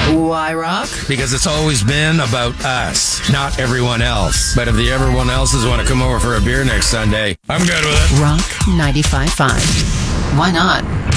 Why rock? Because it's always been about us, not everyone else. But if the everyone else's want to come over for a beer next Sunday, I'm good with it. Rock 95.5. Why not?